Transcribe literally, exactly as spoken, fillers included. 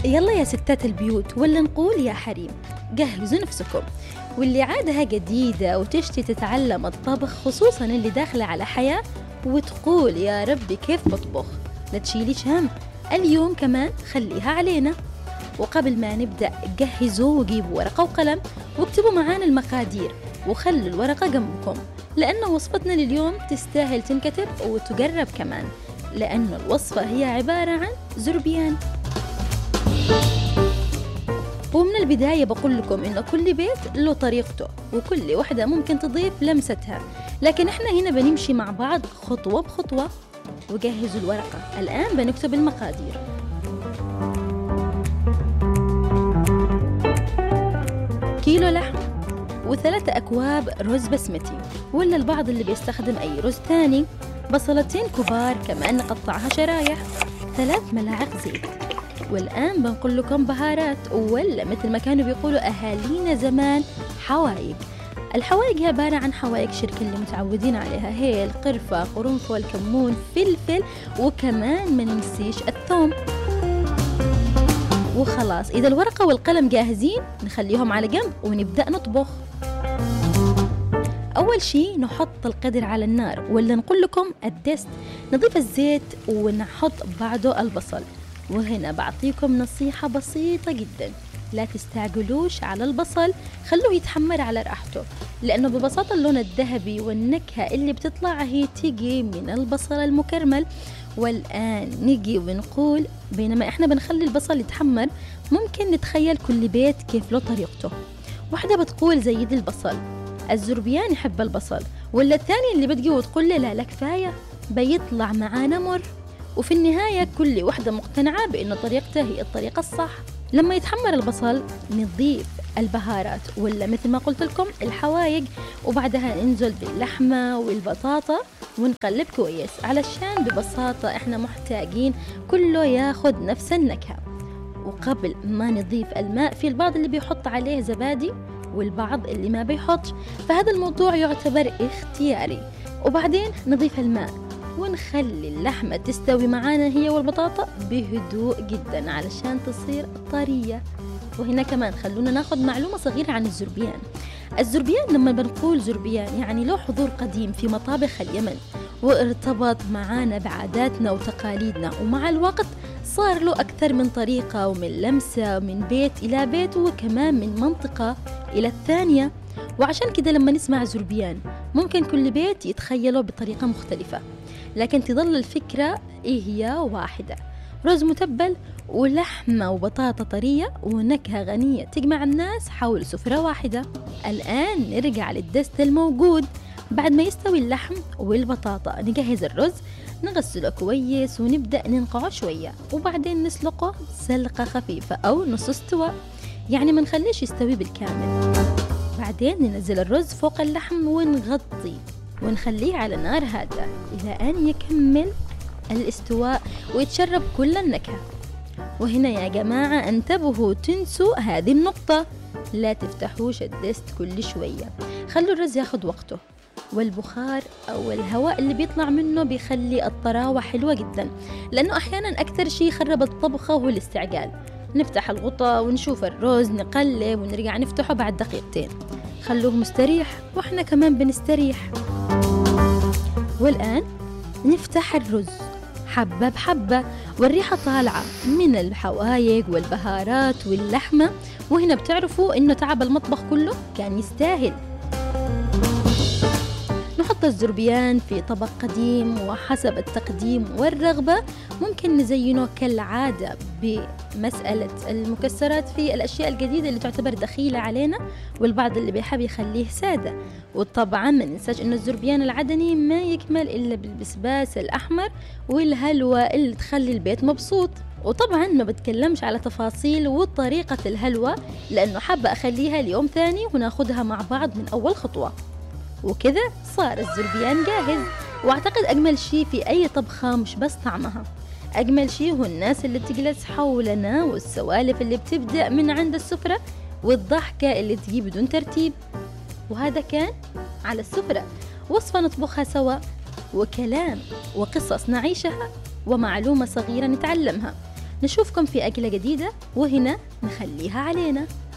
يلا يا ستات البيوت، ولا نقول يا حريم، جهزوا نفسكم، واللي عادها جديدة وتشتي تتعلم الطبخ، خصوصا اللي داخلة على حياة وتقول يا ربي كيف بطبخ، لا تشيليش هم، اليوم كمان خليها علينا. وقبل ما نبدأ جهزوا وجيبوا ورقة وقلم واكتبوا معانا المقادير، وخلوا الورقة جنبكم، لأن وصفتنا لليوم تستاهل تنكتب وتجرب كمان، لأن الوصفة هي عبارة عن زربيان. ومن البداية بقول لكم إن كل بيت له طريقته، وكل واحدة ممكن تضيف لمستها، لكن إحنا هنا بنمشي مع بعض خطوة بخطوة. وجهزوا الورقة، الآن بنكتب المقادير. كيلو لحم، وثلاثة أكواب رز بسمتي، ولا البعض اللي بيستخدم أي رز تاني، بصلتين كبار كمان نقطعها شرايح، ثلاث ملاعق زيت. والآن بنقول لكم بهارات، ولا مثل ما كانوا بيقولوا أهالينا زمان حوايق. الحوايق هي عبارة عن حوايق شركة اللي متعودين عليها، هيل، قرفة، قرنفل، كمون، فلفل، وكمان ما ننسيش الثوم. وخلاص، إذا الورقة والقلم جاهزين نخليهم على جنب ونبدأ نطبخ. أول شي نحط القدر على النار، ولا نقول لكم الدست، نضيف الزيت ونحط بعده البصل. وهنا بعطيكم نصيحة بسيطة جدا، لا تستعجلوش على البصل، خلوه يتحمر على راحته، لأنه ببساطة اللون الذهبي والنكهة اللي بتطلع هي تيجي من البصل المكرمل. والآن نجي ونقول بينما إحنا بنخلي البصل يتحمر، ممكن نتخيل كل بيت كيف له طريقته. واحدة بتقول زيد البصل، الزربيان يحب البصل، ولا الثانية اللي بتجي وتقول لا لا كفاية بيطلع معانا مر. وفي النهاية كل واحدة مقتنعة بأن طريقتها هي الطريقة الصح. لما يتحمر البصل نضيف البهارات، ولا مثل ما قلت لكم الحوايق، وبعدها ننزل باللحمة والبطاطا ونقلب كويس، علشان ببساطة احنا محتاجين كله ياخد نفس النكهة. وقبل ما نضيف الماء، في البعض اللي بيحط عليه زبادي والبعض اللي ما بيحطش، فهذا الموضوع يعتبر اختياري. وبعدين نضيف الماء ونخلي اللحمة تستوي معانا هي والبطاطا بهدوء جدا علشان تصير طرية. وهنا كمان خلونا ناخد معلومة صغيرة عن الزربيان. الزربيان لما بنقول زربيان يعني له حضور قديم في مطابخ اليمن، وارتبط معانا بعاداتنا وتقاليدنا، ومع الوقت صار له أكثر من طريقة ومن لمسة، من بيت إلى بيت، وكمان من منطقة إلى الثانية. وعشان كده لما نسمع زربيان ممكن كل بيت يتخيله بطريقة مختلفة، لكن تظل الفكرة إيه هي واحدة، رز متبل ولحمة وبطاطا طرية ونكهة غنية تجمع الناس حول سفرة واحدة. الآن نرجع للدست الموجود. بعد ما يستوي اللحم والبطاطا نجهز الرز، نغسله كويس ونبدأ ننقعه شوية، وبعدين نسلقه سلقة خفيفة أو نص استواء، يعني ما نخليش يستوي بالكامل. بعدين ننزل الرز فوق اللحم ونغطي ونخليه على نار هادئة إلى أن يكمل الاستواء ويتشرب كل النكهة. وهنا يا جماعة انتبهوا تنسوا هذه النقطة، لا تفتحوش الدست كل شوية، خلوا الرز ياخد وقته، والبخار أو الهواء اللي بيطلع منه بيخلي الطراوة حلوة جدا، لأنه أحيانا أكثر شيء يخرب الطبخة هو الاستعجال. نفتح الغطاء ونشوف الرز، نقلب ونرجع نفتحه بعد دقيقتين، خلوه مستريح وإحنا كمان بنستريح. والآن نفتح الرز حبة بحبة، والريحة طالعة من الحوايق والبهارات واللحمة، وهنا بتعرفوا إنه تعب المطبخ كله كان يستاهل. نحط الزربيان في طبق قديم وحسب التقديم والرغبة، ممكن نزينه كالعادة بمسألة المكسرات في الأشياء الجديدة اللي تعتبر دخيلة علينا، والبعض اللي بيحب يخليه سادة. وطبعا ما ننساش إن الزربيان العدني ما يكمل إلا بالبسباس الأحمر والهلوى اللي تخلي البيت مبسوط. وطبعا ما بتكلمش على تفاصيل وطريقة الهلوى، لأنه حابة أخليها ليوم ثاني وناخدها مع بعض من أول خطوة. وكذا صار الزربيان جاهز. واعتقد اجمل شيء في اي طبخة مش بس طعمها، اجمل شيء هو الناس اللي بتجلس حولنا، والسوالف اللي بتبدأ من عند السفرة، والضحكة اللي تجي بدون ترتيب. وهذا كان على السفرة، وصفة نطبخها سوا، وكلام وقصص نعيشها، ومعلومة صغيرة نتعلمها. نشوفكم في أكلة جديدة، وهنا نخليها علينا.